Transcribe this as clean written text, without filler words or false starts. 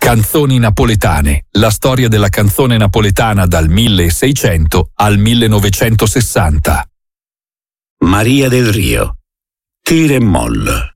Canzoni napoletane, la storia della canzone napoletana dal 1600 al 1960. Maria del Rio, Tira e molla.